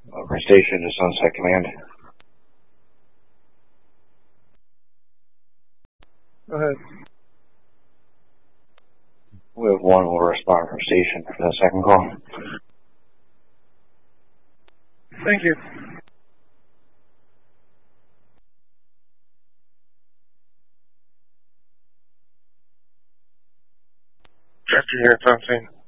Over station to Sunset Command. Go ahead. We have one will respond from station for the second call. Thank you. After here, Thompson.